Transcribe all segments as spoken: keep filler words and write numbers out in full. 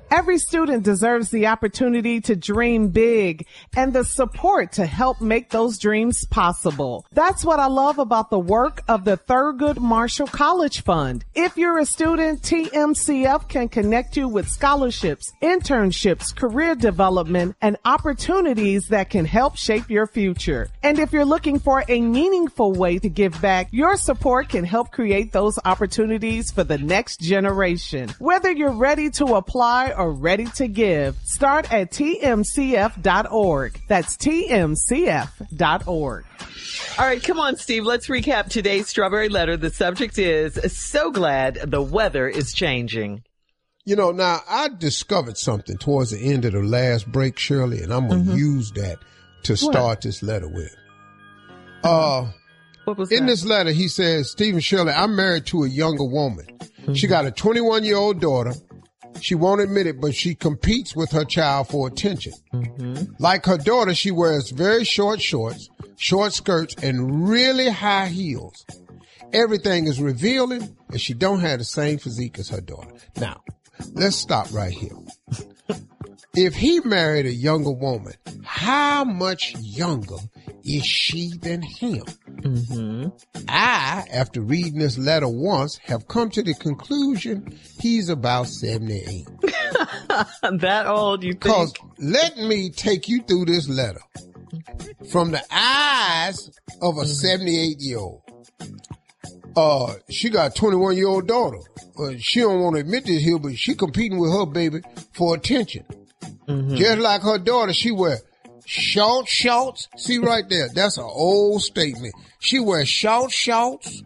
Every student deserves the opportunity to dream big and the support to help make those dreams possible. That's what I love about the work of the Thurgood Marshall College Fund. If you're a student, T M C F can connect you with scholarships, internships, career development, and opportunities that can help shape your future. And if you're looking for a meaningful way to give back, your support can help create those opportunities for the next generation. Whether you're ready to apply or ready to give, start at T M C F dot org. That's T M C F dot org. All right, come on, Steve. Let's recap today's Strawberry Letter. The subject is, so glad the weather is changing. You know, now, I discovered something towards the end of the last break, Shirley, and I'm going to mm-hmm. use that to start what? this letter with. Uh, what was in that? this letter, he says, Stephen Shirley, I'm married to a younger woman. Mm-hmm. She got a twenty-one-year-old daughter. She won't admit it, but she competes with her child for attention. Mm-hmm. Like her daughter, she wears very short shorts, short skirts, and really high heels. Everything is revealing, and she don't have the same physique as her daughter. Now, let's stop right here. If he married a younger woman, how much younger is she than him? Mm-hmm. I, after reading this letter once, have come to the conclusion he's about seventy-eight. That old, you think? Because let me take you through this letter from the eyes of a seventy-eight-year-old. Uh, she got a twenty-one-year-old daughter. Uh, she don't want to admit this here, but she competing with her baby for attention. Mm-hmm. Just like her daughter, she wear short shorts. See right there, that's an old statement. She wears short shorts.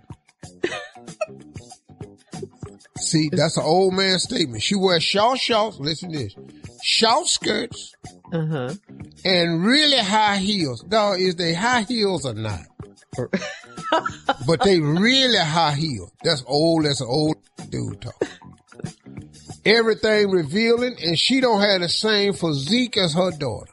See, that's an old man statement. She wears short shorts. Listen to this: short skirts uh-huh. and really high heels. Dog, is they high heels or not? But they really high heels. That's old. That's an old dude talk. Everything revealing, and she don't have the same physique as her daughter.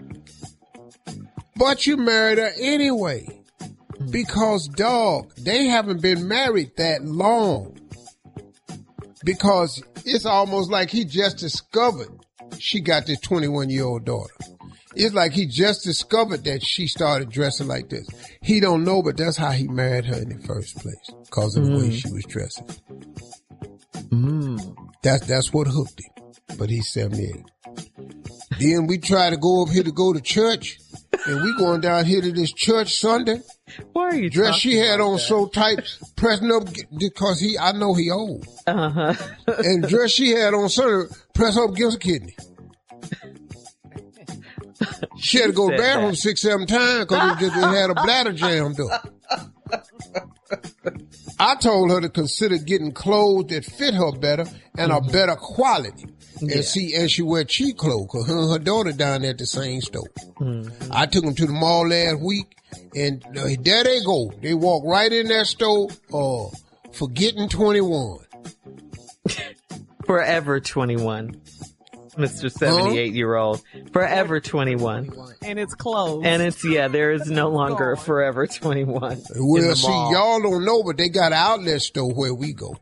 But you married her anyway. Because, dog, they haven't been married that long. Because it's almost like he just discovered she got this twenty-one-year-old daughter. It's like he just discovered that she started dressing like this. He don't know, but that's how he married her in the first place. Because of the mm. way she was dressing. Mm. That's, that's what hooked him. But he's seventy-eight. Then we try to go up here to go to church. And we going down here to this church Sunday. Why are you dress she had on that? so tight, pressing up because he, I know he old. Uh-huh. And dress she had on Sunday, press up against a kidney. She had to go to the bathroom that. six, seven times because it, it had a bladder jammed up. I told her to consider getting clothes that fit her better and mm-hmm. a better quality. Yeah. And see, and she wear cheap clothes because her and her daughter down there at the same store. Mm-hmm. I took them to the mall last week, and uh, there they go. They walk right in that store, uh, forgetting twenty-one. Forever twenty-one. Mister seventy-eight-year-old. Forever twenty-one. And it's closed. And it's, yeah, there is no longer a Forever twenty-one. Well, see, y'all don't know, but they got an outlet store where we go.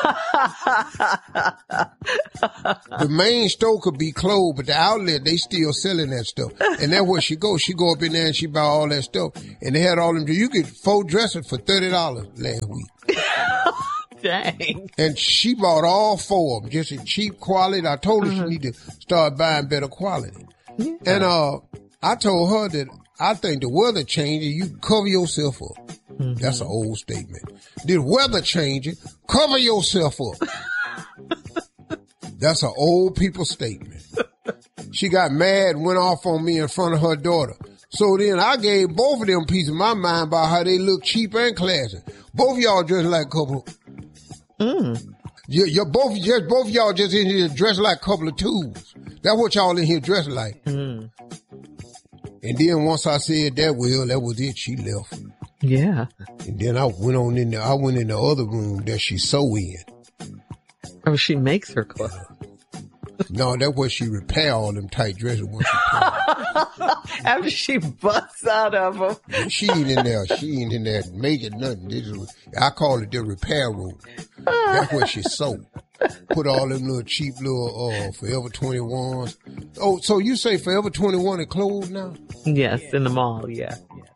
The main store could be closed, but the outlet, they still selling that stuff. And that's where she goes. She go up in there and she buy all that stuff. And they had all them, you get four dresses for thirty dollars last week. Dang. And she bought all four of them, just a cheap quality. I told her uh-huh. she need to start buying better quality. Yeah. And uh, I told her that I think the weather changing, you cover yourself up. Mm-hmm. That's an old statement. The weather changing, cover yourself up. That's an old people statement. She got mad and went off on me in front of her daughter. So then I gave both of them pieces of my mind about how they look cheap and classy. Both of y'all dressed like a couple. Mm. You, you're both, just both of y'all just in here dressed like a couple of tools. That's what y'all in here dressed like. Mm. And then once I said that, well, that was it. She left. Yeah. And then I went on in there. I went in the other room that she sew in. Oh, she makes her clothes. No, that's where she repair all them tight dresses. When she After she busts out of them. She ain't in there. She ain't in there making nothing. This is, I call it the repair room. That's where she sew. put all them little cheap little uh, Forever twenty-ones. Oh, so you say Forever twenty-one is closed now? Yes, in the mall, yeah.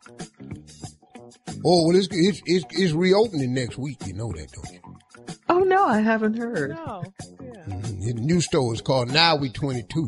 Oh, well, it's, it's, it's, it's reopening next week. You know that, don't you? Oh, no, I haven't heard. No. Yeah. Mm-hmm. The new store is called Now We twenty-two.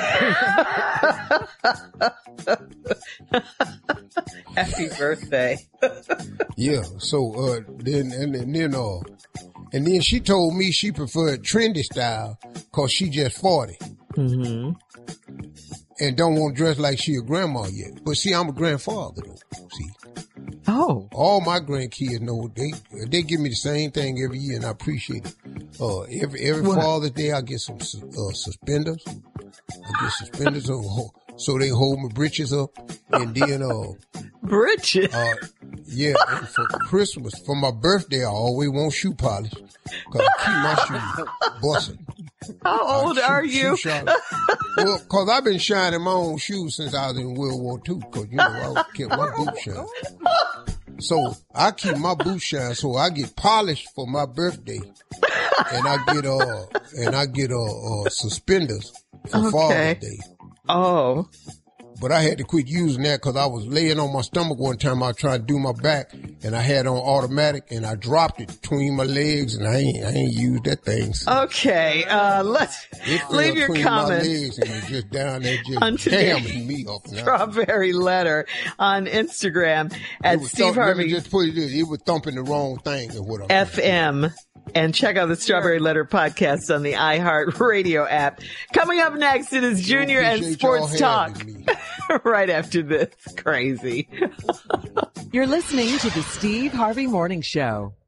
Happy birthday. Yeah, so uh, then and, and then uh, and then she told me she preferred trendy style because she just forty. Mm-hmm. And don't want to dress like she a grandma yet. But see, I'm a grandfather though. See. Oh. All my grandkids know they they give me the same thing every year, and I appreciate it. Uh, every every What? Father's Day, I get some uh, suspenders. I get suspenders so, so they hold my britches up, and then uh, Bridget. uh, yeah, and for Christmas, for my birthday, I always want shoe polish because I keep my shoes busting. How old Uh, shoe- are you? shoe shine. Well, cause I've been shining my own shoes since I was in World War Two. Cause you know I was, kept my boots shine. So I keep my boots shine. So I get polished for my birthday, and I get uh and I get uh, uh suspenders for Okay. Father's Day. Oh. But I had to quit using that because I was laying on my stomach one time. I was trying to do my back, and I had on automatic, and I dropped it between my legs, and I ain't I ain't used that thing. So Okay, uh, let's it fell leave your between my comments legs, and it just down there on just today's hammering me up. And I- Strawberry Letter on Instagram it at was Steve thump- let me Harvey just put it this, it was thumping the wrong thing. Is what I'm F M. And check out the Strawberry Letter podcast on the iHeart Radio app. Coming up next, it is Junior and Appreciate y'all Sports Talk. having me. Right after this. Crazy. You're listening to the Steve Harvey Morning Show.